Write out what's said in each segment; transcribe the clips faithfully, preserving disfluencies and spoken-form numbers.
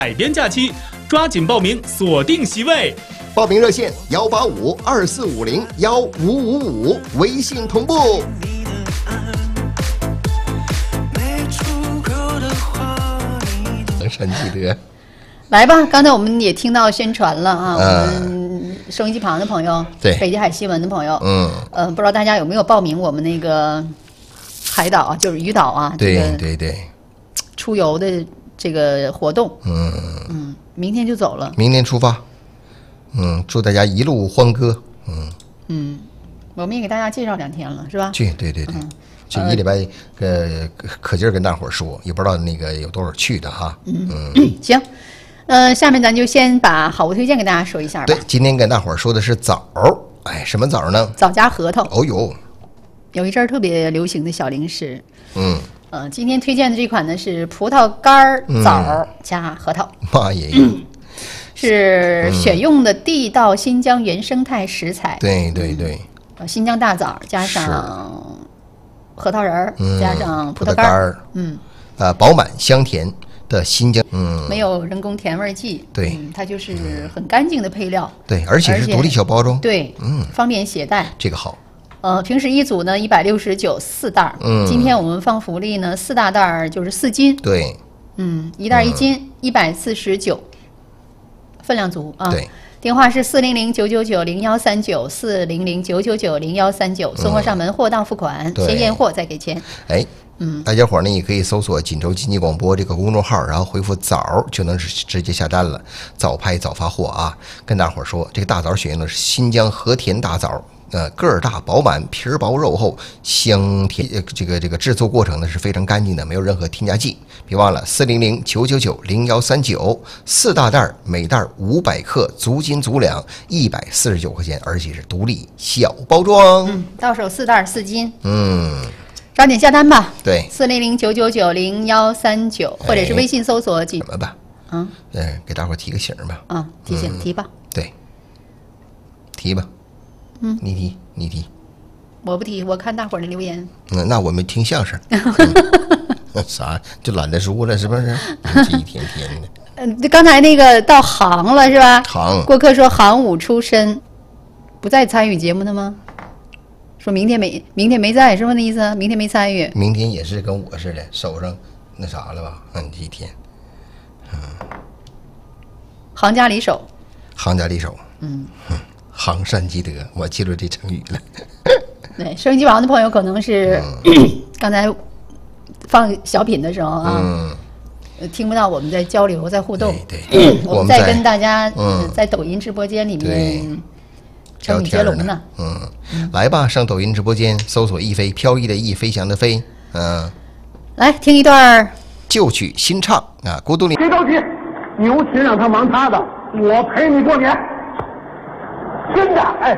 海边假期，抓紧报名，锁定席位。 报名热线：幺八五二四五零幺五五五，微信同步。神奇的， 来吧！刚才我们也听到宣传了啊，嗯、我们收音机旁的朋友， 对北极海新闻的朋友， 嗯， 呃，不知道大家有没有报名我们那个海岛啊，就是渔岛啊， 对、 这个、 对对， 出游的这个活动， 嗯嗯，明天就走了， 明天出发，嗯，祝大家一路欢歌，嗯嗯，我们也给大家介绍两天了，是吧？ 去，对对对。嗯就一礼拜，呃，可劲儿跟大伙儿说，也不知道那个有多少去的哈。 嗯，嗯行，呃，下面咱就先把好物推荐给大家说一下吧。 对，今天跟大伙儿说的是枣，哎，什么枣呢？ 枣加核桃。 哦呦， 有一阵儿特别流行的小零食。 嗯， 呃，今天推荐的这款呢是葡萄干儿枣加核桃。 妈耶！ 嗯是选用的地道新疆原生态食材。 对对对。 呃，新疆大枣加上。核桃仁儿、嗯、加上葡萄干儿，嗯， 呃，饱满香甜的新疆，嗯， 没有人工甜味剂， 对、 嗯，它就是很干净的配料， 对，而且是独立小包装， 对，嗯，方便携带， 这个好。 呃，平时一组呢一百六十九四袋，嗯，今天我们放福利呢，四大袋就是四斤， 对， 嗯，一袋一斤，一百四十九，分量足啊， 对。 电话是四零零九九九零幺三九，四零零九九九零幺三九，送货上门，货到付款，先验货再给钱。 哎，嗯，大家伙呢也可以搜索锦州经济广播这个公众号，然后回复枣就能直接下单了，早拍早发货啊！跟大伙说，这个大枣选用的是新疆和田大枣。呃，个儿大、饱满、皮儿薄、肉厚、香甜。呃，这个这个制作过程呢是非常干净的，没有任何添加剂。别忘了四零零九九九零幺三九，四大袋，每袋五百克，足斤足两，一百四十九块钱，而且是独立小包装。 嗯，到手四袋四斤。 嗯， 抓紧下单吧。 对， 四零零九九九零幺三九，或者是微信搜索几什么吧？ 嗯， 嗯，给大伙提个醒吧。 啊，提醒、嗯、提吧。 对，提吧。 嗯， 你提，你提， 我不提，我看大伙儿的留言。 嗯，那我们听相声。嗯、啥就懒得说了，是不是？这一天天的。 嗯、呃，刚才那个到行了是吧？ 行。 郭客说行伍出身，不再参与节目的吗？说明天没，明天没在是吗？那意思？明天没参与。 明天也是跟我似的，手上那啥了吧？嗯，这一天。嗯。 行家里手。 行家里手。 嗯。 嗯行善积德，我记住这成语了。 对，收音机旁的朋友可能是、嗯、刚才放小品的时候啊、嗯，听不到我们在交流、在互动。 对对， 我们在跟大家、 嗯、 在抖音直播间里面成语接龙呢。 嗯，嗯来吧，上抖音直播间搜索“一飞”，飘逸的逸，飞翔的飞。嗯， 来听一段旧曲新唱啊，郭冬临。 别着急，牛群让他忙他的，我陪你过年。真的，哎，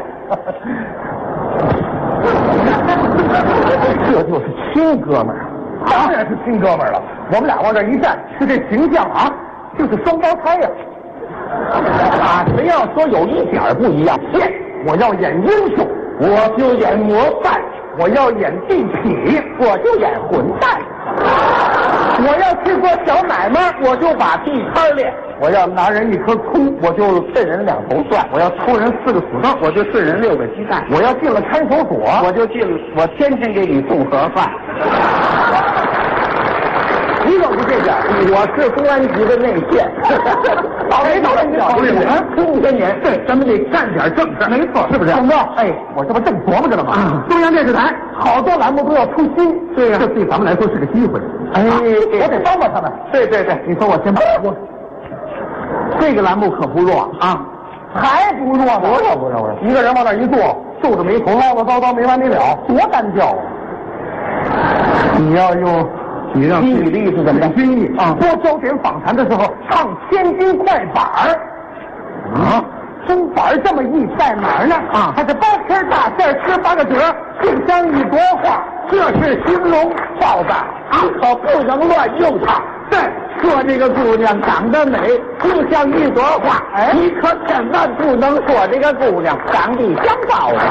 这就是亲哥们儿，当然是亲哥们儿了。我们俩往这一站，是这形象啊，就是双胞胎呀、啊。啊，谁要说有一点不一样，现我要演英雄，我就演模范；我要演地痞，我就演混蛋；我要去做小买卖，我就把地摊练。我要拿人一颗葱，我就顺人两头蒜；我要抽人四个死洞，我就顺人六个鸡蛋；我要进了看守所，我就进，我天天给你送盒饭。你可不这点，我是公安局的内线。倒霉倒霉倒霉！啊，春天年，对，咱们得干点正事，没错，是不是？董哥，哎，我这不正琢磨着呢吗？啊、中央电视台好多栏目都要出新，对呀、啊，这对咱们来说是个机会。哎，我得帮帮他们。对对对，你说我先帮我。这个栏目可不弱啊，还不弱呢？不弱不弱不弱，一个人往那一坐，皱着眉头唠唠叨叨没完没了，多单调啊！你要用你让举例是怎么样？军艺啊，多焦点访谈的时候唱千斤快板儿啊，身板这么一在哪儿呢？啊，它是八天大馅吃八个褶，就像一朵花，这是兴隆报的啊，可不能乱用它。对。说这个姑娘长得美，就像一朵花，哎，你可千万不能说这个姑娘长得像包子。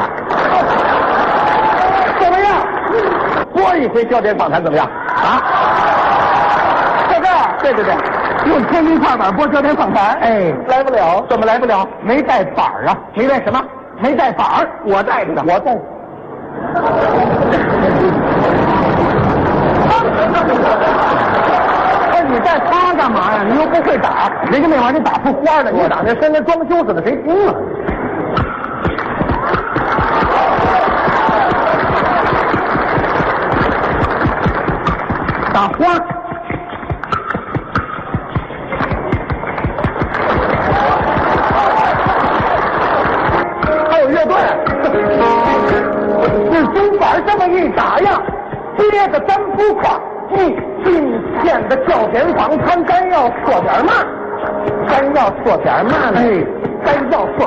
怎么样？播一回焦点访谈怎么样？啊？在这儿，对对对， 用天津快板播折叠访谈。哎，来不了，怎么来不了？没带板儿啊？没带什么？没带板儿？我带着呢，我带。哎，你带它干嘛呀？你又不会打，人家那玩意儿打出花来，你打那跟那装修似的，谁听啊？打花。还有乐队，这钟板这么一打呀，接着真不垮。你今天的焦点访谈，咱要说点嘛？咱要说点嘛呢？哎，咱要说。